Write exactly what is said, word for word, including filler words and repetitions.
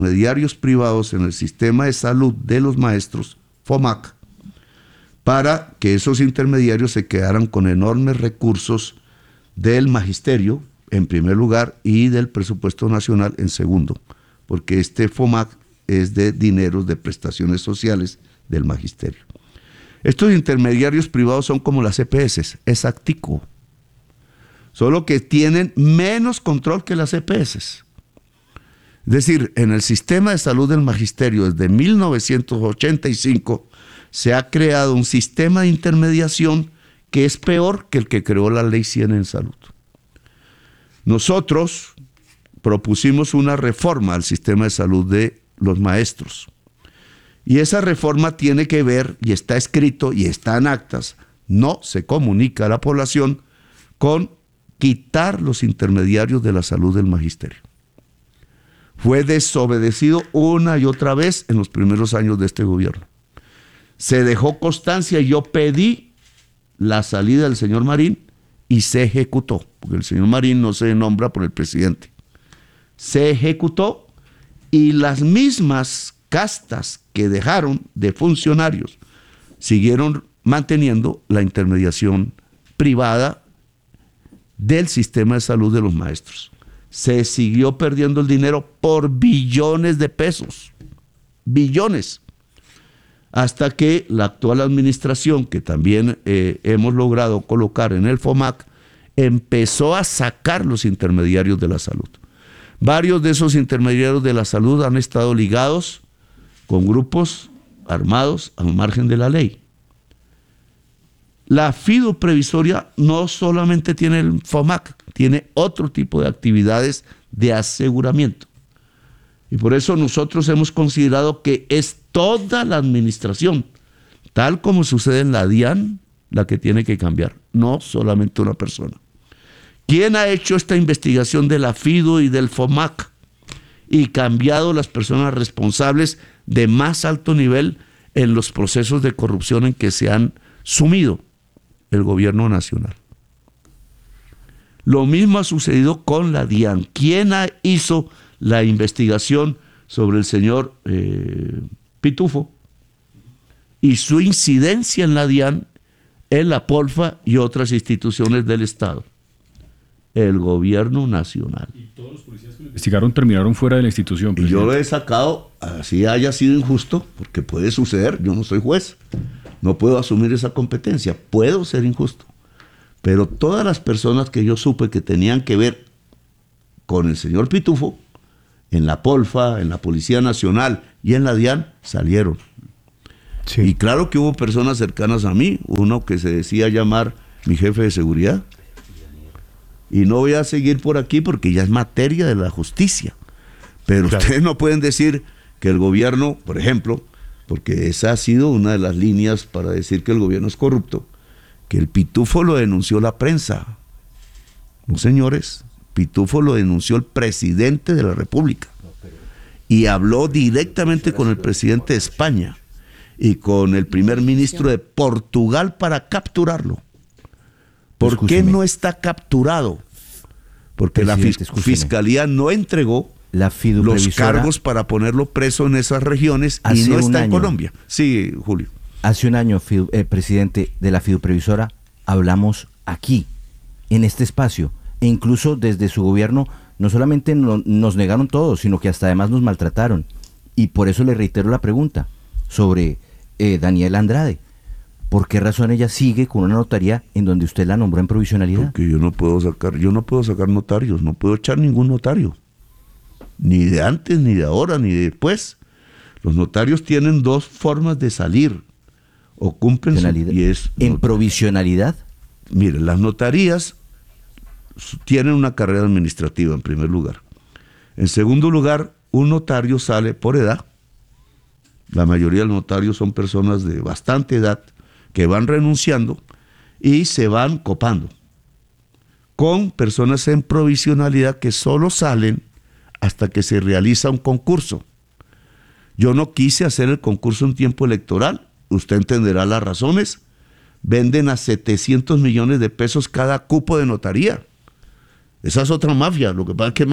intermediarios privados en el sistema de salud de los maestros, FOMAC, para que esos intermediarios se quedaran con enormes recursos del magisterio, en primer lugar, y del presupuesto nacional en segundo, porque este FOMAC es de dineros de prestaciones sociales del magisterio. Estos intermediarios privados son como las E P S, exactico, solo que tienen menos control que las E P S. Es decir, en el sistema de salud del magisterio desde mil novecientos ochenta y cinco se ha creado un sistema de intermediación que es peor que el que creó la Ley cien en salud. Nosotros propusimos una reforma al sistema de salud de los maestros. Y esa reforma tiene que ver, y está escrito y está en actas, no se comunica a la población, con quitar los intermediarios de la salud del magisterio. Fue desobedecido una y otra vez en los primeros años de este gobierno. Se dejó constancia y yo pedí la salida del señor Marín y se ejecutó, porque el señor Marín no se nombra por el presidente. Se ejecutó y las mismas castas que dejaron de funcionarios siguieron manteniendo la intermediación privada del sistema de salud de los maestros. Se siguió perdiendo el dinero por billones de pesos, billones, hasta que la actual administración, que también eh, hemos logrado colocar en el FOMAC, empezó a sacar los intermediarios de la salud. Varios de esos intermediarios de la salud han estado ligados con grupos armados al margen de la ley. La fiduprevisoria no solamente tiene el FOMAC, tiene otro tipo de actividades de aseguramiento. Y por eso nosotros hemos considerado que es toda la administración, tal como sucede en la DIAN, la que tiene que cambiar, no solamente una persona. ¿Quién ha hecho esta investigación de la FIDU y del FOMAC y cambiado las personas responsables de más alto nivel en los procesos de corrupción en que se han sumido? El gobierno nacional. Lo mismo ha sucedido con la DIAN. ¿Quién ha, hizo la investigación sobre el señor eh, Pitufo y su incidencia en la DIAN, en la Polfa y otras instituciones del Estado? El gobierno nacional. Y todos los policías que lo investigaron terminaron fuera de la institución, presidente. Y yo lo he sacado, así haya sido injusto, porque puede suceder, yo no soy juez, no puedo asumir esa competencia, puedo ser injusto. Pero todas las personas que yo supe que tenían que ver con el señor Pitufo, en la Polfa, en la Policía Nacional y en la DIAN, salieron. Sí. Y claro que hubo personas cercanas a mí, uno que se decía llamar mi jefe de seguridad. Y no voy a seguir por aquí porque ya es materia de la justicia. Pero claro, ustedes no pueden decir que el gobierno, por ejemplo, porque esa ha sido una de las líneas para decir que el gobierno es corrupto, que el Pitufo lo denunció la prensa. No, señores, Pitufo lo denunció el presidente de la República. Y habló directamente con el presidente de España y con el primer ministro de Portugal para capturarlo. ¿Por escúcheme. qué no está capturado? Porque Presidente, la fis- Fiscalía no entregó la los cargos para ponerlo preso en esas regiones y no está en año, Colombia. Sí, Julio. Hace un año, Fidu, eh, presidente de la Fiduprevisora, hablamos aquí, en este espacio, e incluso desde su gobierno, no solamente no, nos negaron todo, sino que hasta además nos maltrataron. Y por eso le reitero la pregunta sobre eh, Daniela Andrade. ¿Por qué razón ella sigue con una notaría en donde usted la nombró en provisionalidad? Porque yo no puedo sacar, yo no puedo sacar notarios, no puedo echar ningún notario. Ni de antes, ni de ahora, ni de después. Los notarios tienen dos formas de salir. O cumplen su, y es ¿En provisionalidad? Mire, las notarías tienen una carrera administrativa en primer lugar. En segundo lugar, un notario sale por edad. La mayoría de los notarios son personas de bastante edad que van renunciando y se van copando con personas en provisionalidad que solo salen hasta que se realiza un concurso. Yo no quise hacer el concurso en tiempo electoral, usted entenderá las razones. Venden a setecientos millones de pesos cada cupo de notaría. Esa es otra mafia, lo que pasa es que